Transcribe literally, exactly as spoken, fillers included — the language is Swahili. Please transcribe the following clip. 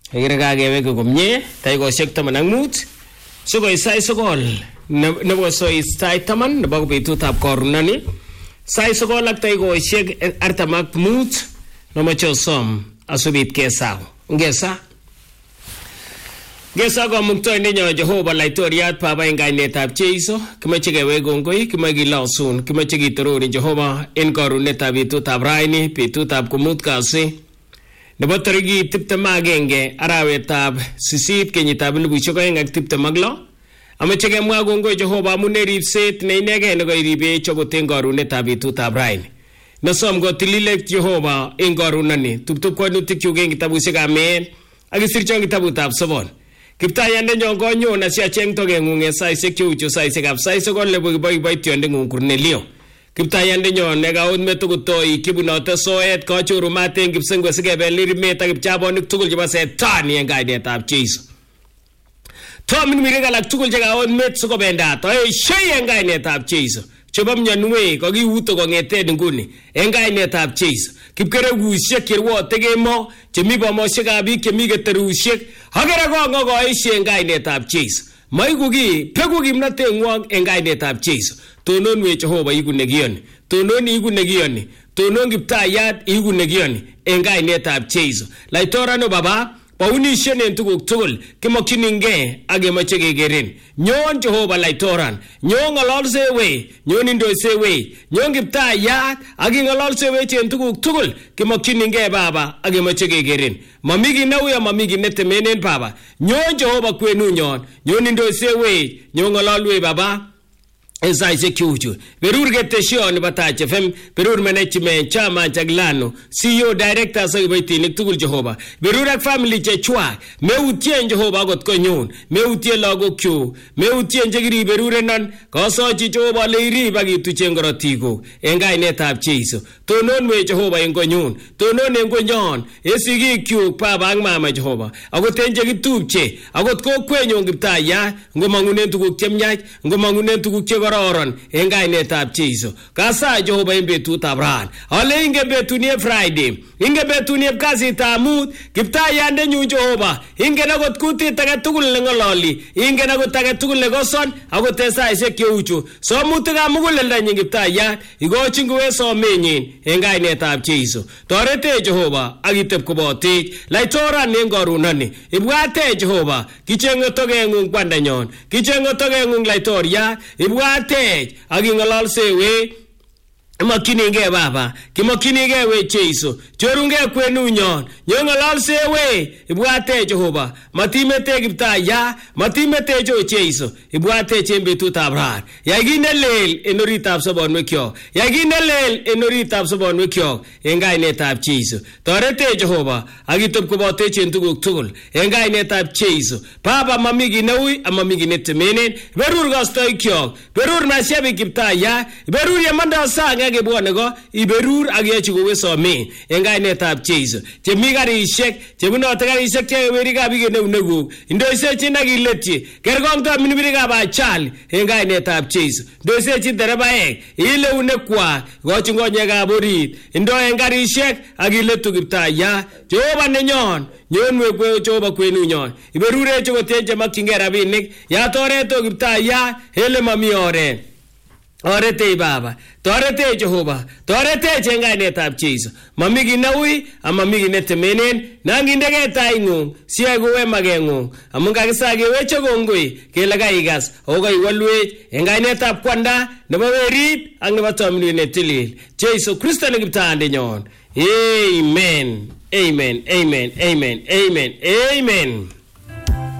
Agere kageweke komye taikoshek taman ak mut sokoi sai sokol nebo soi sai taman nebo betutab korunani sai sokol ak taikoshek artam ak mut nomoche osom asubit kesaw ngesa ngesa komuktoindenyo Jehova laitoriat Baba eng kainetab Jeiso kimache kewek kongoi kimache kilausun kimache kitorori Jehova en korunetab betutab raini betutab komut kasi nebo tarikit tiptem ak agenge arawetab sisit kenyitab elipusiek oeng ak tiptem ak lo amache kemwa kongoi Jehova amun ripset ne inegei nekoiribech akot en korunetab betutab raini nosom kotililek Jehova en korunani tuptup kwanutikyuk en kitabusiekab meet ak isirchon kitabutab sobon kiptayandenyon konyon asiacheng tokeng'ung en saisiek cheuchu saisiekab sait sokol nebo kiboiboitiondengung Cornelio kiptayandenyon nekaot meto kotoi kibunote soet kachoru mat en kipsengwe sikebel irimet ak kipchabonik tugul chebo setani en kainetab Jeiso tomin mirek alak tugul chekaot met sikobendat oeshoi en kainetab Jeiso chebo mnyanwek kakiuto kong'eten nguni en kainetab Jeiso kipkerekusiek cherwote kemo chemi bomosiekab biik chemi keterusiek akere kong'o koeshe en kainetab Jeiso maiku ki peku kimnoteng'wong en kainetab Jeiso tononwech Jehova iku nekiyoni tonon iku nekiyoni tonon kiptayat iku nekiyoni en kainetab Jeiso laitorano baba paunishen en tuguk tugul kimokchiningei ak kemoche kekerin nyon Jehova laitoran nyon ng'ololsewe nyon indoisewe nyon kiptayat ak ing'ololsewech en tuguk tugul kimokchiningei baba ak kemoche kekerin mami ki neuya mami ki netemenen baba nyon Jehova kwenunyon nyon indoisewe nyon ng'ololwe baba Esaise kiuchu berur getesho ni Taach F M berur management chama chaglano C E O director sa ibaitinik tugul Jehova berur ak family chechwa meutien Jehova got konyon meutien lagok chu meutien jegiri berurenon kosochi Jehova le iriba gituchen korotiko en kainetab Jeiso tonon we Jehova en konyon tonon en konyon esigik chu baba ak mama Jehova agot en jegitupche agot kokwenyon kiptaya ngomangunen tuguk chemnyach ngomangunen tuguk che kororon en kainetab Jeiso kasa Jehova en betutab ran ale inge betunie Friday inge betunie kasitab mut kiptayandenyu Jehova inge nagot kutit age tugul ngololi inge nagot age tugul negoson agot esaisiek cheuchu somutikab muguleldanyin kiptayat igochin kuwe somenyin en kainetab Jeiso torete Jehova ak iteb kobotech laitoran en korunani ibwate Jehova kichenge tokeng'ung kwandanyon kichenge tokeng'ung laitoriat ibwatech ak ing'ololsewe Kimakchinigei baba kimakchinigei we Jeiso chorungei kwenunyon nyong'ololsewe ibwate Jehova matimete kiptaya matimete jo Jeiso ibwate en betutab ran yai kit nelel en oritab sobonwekyok yai kit nelel en oritab sobonwekyok en kainetab Jeiso torete Jehova ak itub kobotech en tuguk tugul en kainetab Jeiso baba mami ki neui amami ki netemenen berur kostoikyok berur mashabik kiptaya berur yemando sang kebwone ko iberur ak yochi kowe somen en kainetab Jeiso chemi karisiek chebunote karisiek cheweberikab biik en eunekuk indoisechin ak iletyi kerkong'to minibirikab ajali en kainetab Jeiso indoisechin derebaek ileunekwak ikochin konyekab orit indo en karisiek ak iletu kiptaya Jehova nenyon nyonwekwe Jehova kwenunyon iberurech okot en chemokyingei rabinik yatoreto kiptaya ele mami oret Torete baba torete Jehova torete en kainetab Jeiso mami ki neui amami ki netemenen nangindege taing'ung siai kowe mageng'ung amun kakisakewech kongoi kele kaikas ako kaiwolwech en kainetab kwanda nebo werit ak nebo tominwet netilil Jeiso Kristo ne kiptayandenyon amen amen amen amen amen amen